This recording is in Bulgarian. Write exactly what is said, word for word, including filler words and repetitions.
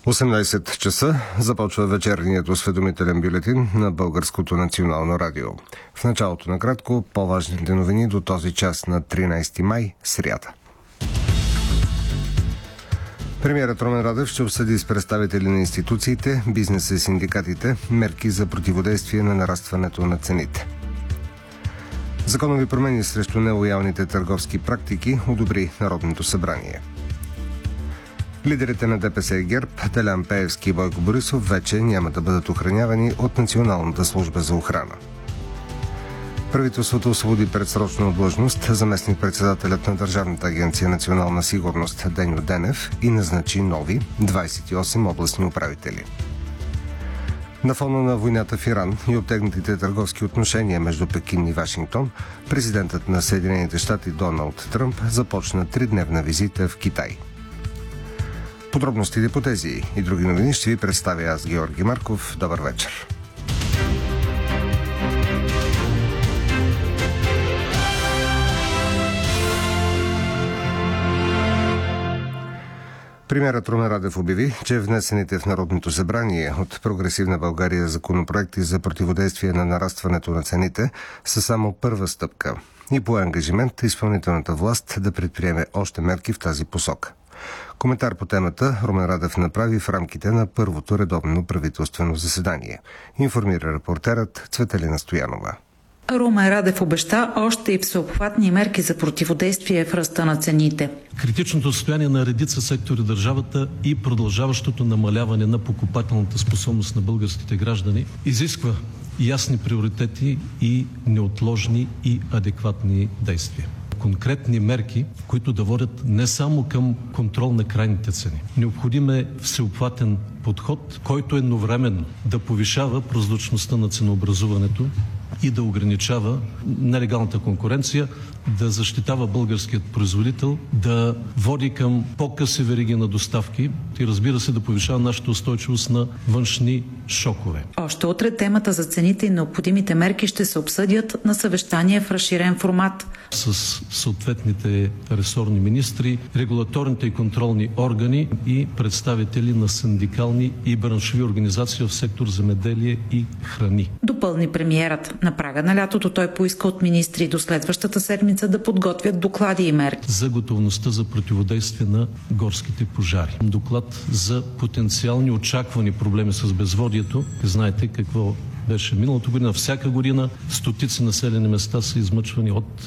осемнайсет часа започва вечерният осведомителен бюлетин на Българското национално радио. В началото на кратко по-важните новини до този час на тринайсети май, сряда. Премиерът Румен Радев ще обсъди с представители на институциите, бизнеса и синдикатите мерки за противодействие на нарастването на цените. Законови промени срещу нелоялните търговски практики одобри Народното събрание. Лидерите на ДПС и ГЕРБ, Делян Пеевски и Бойко Борисов, вече няма да бъдат охранявани от Националната служба за охрана. Правителството освободи предсрочно от длъжност заместник-председателят на Държавната агенция национална сигурност Деньо Денев и назначи нови двайсет и осем областни управители. На фона на войната в Иран и обтегнатите търговски отношения между Пекин и Вашингтон, президентът на Съединените щати Доналд Тръмп започна тридневна визита в Китай. Подробностите по тези и други новини ще ви представя аз, Георги Марков. Добър вечер. Премиерът Румен Радев обяви, че внесените в Народното събрание от Прогресивна България законопроекти за противодействие на нарастването на цените са само първа стъпка и по ангажимент изпълнителната власт да предприеме още мерки в тази посока. Коментар по темата Румен Радев направи в рамките на първото редовно правителствено заседание. Информира репортерът Цветелина Стоянова. Румен Радев обеща още и всеобхватни мерки за противодействие в ръста на цените. Критичното състояние на редица сектори държавата и продължаващото намаляване на покупателната способност на българските граждани изисква ясни приоритети и неотложни и адекватни действия. Конкретни мерки, които да водят не само към контрол на крайните цени. Необходим е всеобхватен подход, който едновременно да повишава прозрачността на ценообразуването и да ограничава нелегалната конкуренция, да защитава българският производител, да води към по-къси вериги на доставки и, разбира се, да повишава нашата устойчивост на външни шокове. Още утре темата за цените и необходимите мерки ще се обсъдят на съвещание в разширен формат. С съответните ресорни министри, регулаторните и контролни органи и представители на синдикални и браншови организации в сектор земеделие и храни. Допълни премиерът. На прага на лятото той поиска от министри до следващата седмица да подготвят доклади и мерки. За готовността за противодействие на горските пожари. Доклад за потенциални очаквани проблеми с безводието. Знаете какво беше миналата година. Всяка година стотици населени места са измъчвани от